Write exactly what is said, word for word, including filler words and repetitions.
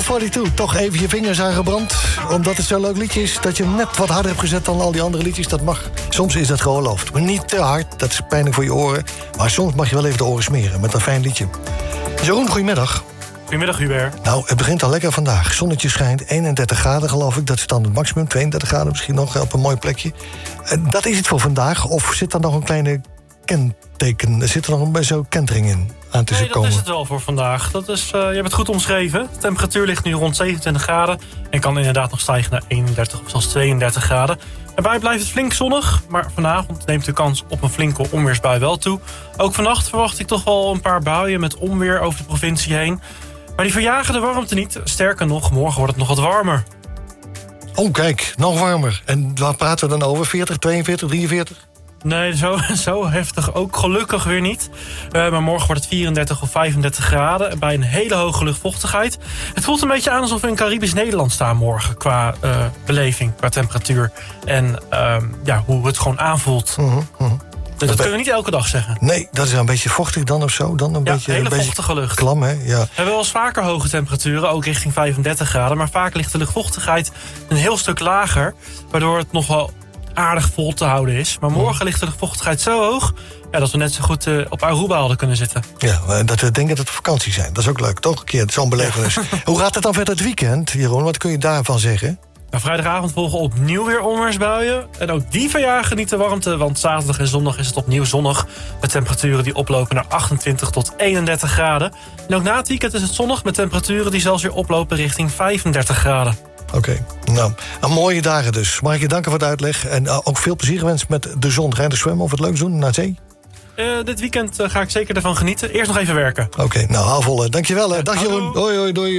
tweeënveertig, toch even je vingers aangebrand. Omdat het zo'n leuk liedje is, dat je hem net wat harder hebt gezet dan al die andere liedjes. Dat mag. Soms is dat geoorloofd. Maar niet te hard, dat is pijnlijk voor je oren. Maar soms mag je wel even de oren smeren met een fijn liedje. Jeroen, goedemiddag. Goedemiddag, Hubert. Nou, het begint al lekker vandaag. Zonnetje schijnt, eenendertig graden geloof ik. Dat is dan het maximum, tweeëndertig graden misschien nog op een mooi plekje. Dat is het voor vandaag. Of zit er nog een kleine kenteken, zit er nog een zo'n kentering in aan te nee, komen? dat is het wel voor vandaag. Dat is, uh, je hebt het goed omschreven. De temperatuur ligt nu rond zevenentwintig graden... en kan inderdaad nog stijgen naar eenendertig of zelfs tweeëndertig graden. Daarbij blijft het flink zonnig, maar vanavond neemt de kans op een flinke onweersbui wel toe. Ook vannacht verwacht ik toch wel een paar buien met onweer over de provincie heen. Maar die verjagen de warmte niet. Sterker nog, morgen wordt het nog wat warmer. Oh, kijk, nog warmer. En waar praten we dan over? veertig, tweeënveertig, drieënveertig? Nee, zo, zo heftig ook gelukkig weer niet. Uh, maar morgen wordt het vierendertig of vijfendertig graden... bij een hele hoge luchtvochtigheid. Het voelt een beetje aan alsof we in Caribisch Nederland staan morgen... qua uh, beleving, qua temperatuur. En uh, ja, hoe het gewoon aanvoelt. Mm-hmm, mm-hmm. Dat, dat kunnen we niet elke dag zeggen. Nee, dat is een beetje vochtig dan of zo. Dan een ja, beetje, hele een vochtige beetje lucht. Klam, hè? Ja. We hebben wel eens vaker hoge temperaturen, ook richting vijfendertig graden... maar vaak ligt de luchtvochtigheid een heel stuk lager... waardoor het nog wel aardig vol te houden is. Maar morgen ligt de luchtvochtigheid zo hoog... Ja, dat we net zo goed uh, op Aruba hadden kunnen zitten. Ja, dat we denken dat we vakantie zijn. Dat is ook leuk, toch? Een keer zo'n belevenis. Ja. Hoe gaat het dan verder het weekend, Jeroen? Wat kun je daarvan zeggen? Nou, vrijdagavond volgen opnieuw weer onweersbuien. En ook die verjagen niet de warmte, want zaterdag en zondag is het opnieuw zonnig... met temperaturen die oplopen naar achtentwintig tot eenendertig graden. En ook na het weekend is het zonnig met temperaturen die zelfs weer oplopen richting vijfendertig graden. Oké, okay. nou, een mooie dagen dus. Mag ik je danken voor het uitleg. En uh, ook veel plezier gewenst met de zon. Ga je de zwemmen of wat leuks doen naar zee? Uh, dit weekend uh, ga ik zeker ervan genieten. Eerst nog even werken. Oké, okay, nou, hou vol. Dankjewel. Hè. Dag Jeroen. Hoi, hoi, doei.